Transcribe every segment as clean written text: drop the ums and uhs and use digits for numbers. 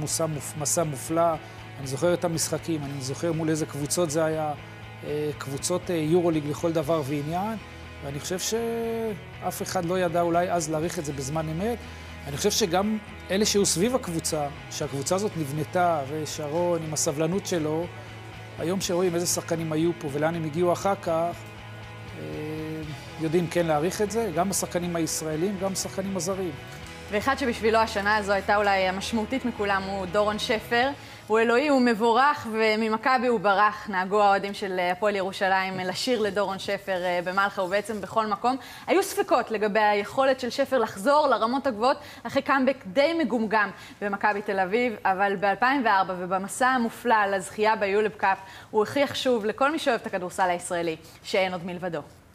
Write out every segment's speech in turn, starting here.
מסע מופלא. אני זוכר את המשחקים, אני זוכר מול איזה קבוצות זה היה, קבוצות יורוליג לכל דבר ועניין, ואני חושב שאף אחד לא ידע אולי אז להעריך את זה בזמן אמת. אני חושב שגם אלה שהיו סביב הקבוצה, שהקבוצה הזאת נבנתה, ושרון עם הסבלנות שלו, היום שרואים איזה שחקנים היו פה ולאן הם הגיעו אחר כך, יודעים כן להעריך את זה, גם השחקנים הישראלים, גם השחקנים הזרים. ואחד שבשבילו השנה הזו הייתה אולי המשמעותית מכולם הוא דורון שפר. הוא אלוהי, הוא מבורך, וממכבי הוא ברח. נהגו האוהדים של הפועל ירושלים לשיר לדורון שפר במלחה ובעצם בכל מקום. היו ספקות לגבי היכולת של שפר לחזור לרמות הגבוהות אחרי קאמבק די מגומגם במכבי תל אביב, אבל ב-2004 ובמסע המופלא לזכייה ביולב קאפ, הוא הכריח שוב לכל מי שאוהב את הכדורסל הישראלי שאין עוד מלבדו.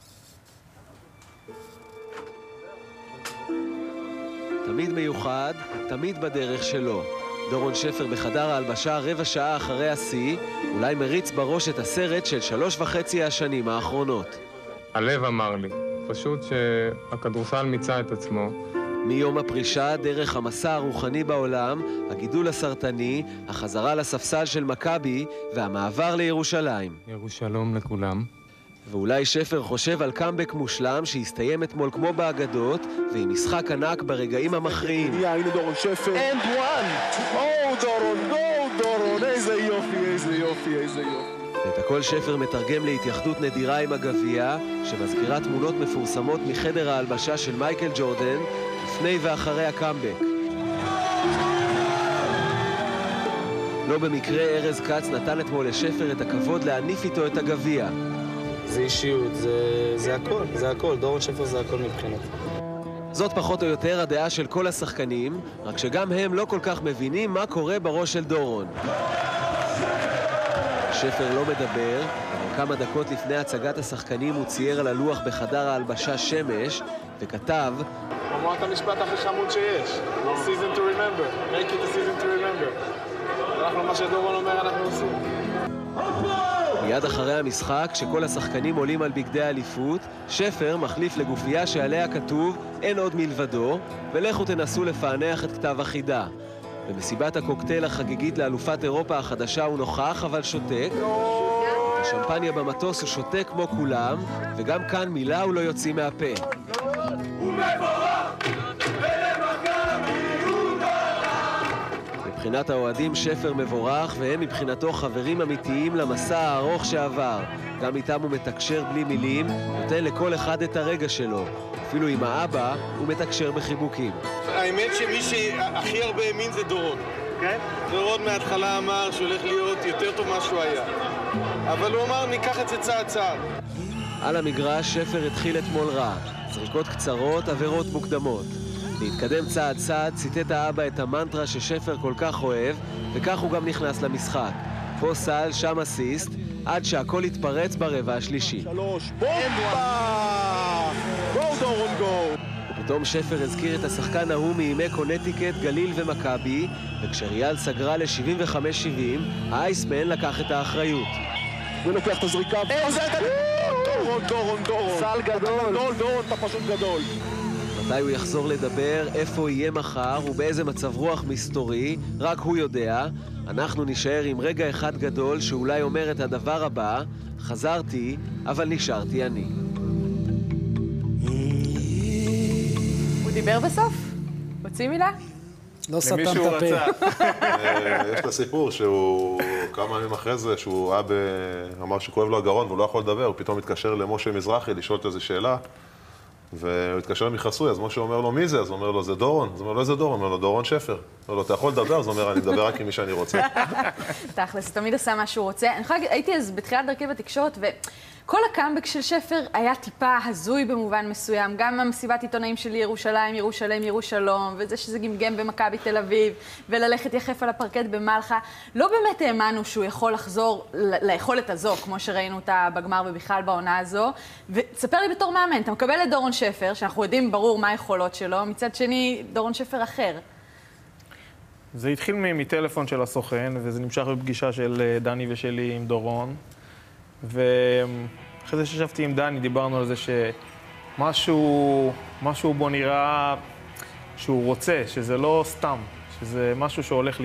תמיד מיוחד, תמיד בדרך שלו. דורון שפר בחדר ההלבשה רבע שעה אחרי השיא, אולי מריץ בראש את הסרט של 3.5 השנים האחרונות. הלב אמר לי, פשוט שהכדורסל מיצה את עצמו. מיום הפרישה, דרך המסע הרוחני בעולם, הגידול הסרטני, החזרה לספסל של מכבי והמעבר לירושלים. ירושלום לכולם. ואולי שפר חושב על קאמבק מושלם שהסתיים אתמול כמו באגדות, ועם משחק ענק ברגעים המכריעים. הנה דורון שפר. And one. דורון, איזה יופי, איזה יופי, איזה יופי. את הכל שפר מתרגם להתייחדות נדירה עם הגביע, שמזכירה תמונות מפורסמות מחדר ההלבשה של מייקל ג'ורדן, לפני ואחרי הקאמבק. לא במקרה ארז קץ נתן אתמול לשפר את הכבוד להניף איתו את הגביע. זה אישיות, זה הכל, דורון שפר זה הכל מבחינת. זאת פחות או יותר הדעה של כל השחקנים, רק שגם הם לא כל כך מבינים מה קורה בראש של דורון. שפר לא מדבר, אבל כמה דקות לפני הצגת השחקנים הוא צייר על הלוח בחדר ההלבשה שמש, וכתב: אמר את המשפט הכי חמוד שיש, season to remember, make it a season to remember. אנחנו מה שדורון אומר אנחנו עושים. מיד אחרי המשחק, כשכל השחקנים עולים על בגדי האליפות, שפר מחליף לגופייה שעליה כתוב אין עוד מלבדו, ולכו תנסו לפענח את כתב החידה. במסיבת הקוקטייל החגיגית לאלופת אירופה החדשה הוא נוכח אבל שותק. השמפניה במטוס הוא שותק כמו כולם, וגם כאן מילה הוא לא יוציא מהפה. מבחינת האוהדים שפר מבורך, והם מבחינתו חברים אמיתיים למסע הארוך שעבר. גם איתם הוא מתקשר בלי מילים, נותן לכל אחד את הרגע שלו. אפילו עם האבא הוא מתקשר בחיבוקים. האמת שמי שהכי הרבה האמין זה דורון. כן? דורון מההתחלה אמר שהולך להיות יותר טוב מה שהוא היה. אבל הוא אמר ניקח את זה צעד צעד. על המגרש שפר התחיל אתמול רע. זריקות קצרות, עבירות מוקדמות. להתקדם צעד צעד, ציטט האבא את המנטרה ששפר כל כך אוהב, וכך הוא גם נכנס למשחק. פה סל, שם אסיסט, עד שהכל התפרץ ברבע השלישי. 3, בומבה! גו דורון גו! ופתאום שפר הזכיר את השחקן ההוא מימי קונטיקט, גליל ומכבי, וכשריאל סגרה ל-75-70, האייסמן לקח את האחריות. הוא לוקח את הזריקה, דורון. סל גדול. דורון, אתה פשוט גדול. מתי הוא יחזור לדבר, איפה יהיה מחר ובאיזה מצב רוח מסתורי, רק הוא יודע. אנחנו נשאר עם רגע אחד גדול שאולי אומר את הדבר הבא: חזרתי, אבל נשארתי אני. הוא דיבר בסוף? הוציא מילה? לא סתם את הפה. יש לה סיפור שהוא כמה ימים אחרי זה, שהוא אמר שכואב לו הגרון והוא לא יכול לדבר, הוא פתאום מתקשר למשה מזרחי לשאול איזו שאלה, והוא התקשר מחסוי, אז משה אומר לו מי זה? אז הוא אומר לו זה דורון. אז הוא אומר לו איזה דורון? הוא אומר לו דורון שפר. הוא אומר לו אתה יכול לדבר? אז הוא אומר אני מדבר רק עם מי שאני רוצה. תכלס, תמיד עשה מה שהוא רוצה. אני יכולה להגיד, הייתי אז בתחילת דרכי בתקשורת, וכל הקאמבק של שפר היה טיפה הזוי במובן מסוים. גם המסיבת עיתונאים שלי ירושלום, וזה שזה גמגם במכבי תל אביב, וללכת יחף על הפרקט במלחה. לא באמת האמנו שהוא יכול לחזור ליכולת הזו, כמו שראינו אותה בגמר ובכלל בעונה הזו. ותספר לי בתור מאמן, אתה מקבל את דורון שפר, שאנחנו יודעים ברור מה היכולות שלו, מצד שני, דורון שפר אחר. זה התחיל מטלפון של הסוכן, וזה נמשך בפגישה של דני ושלי עם דורון. ואחרי זה ששבתי עם דני, דיברנו על זה שמשהו בו נראה שהוא רוצה, שזה לא סתם, שזה משהו שהולך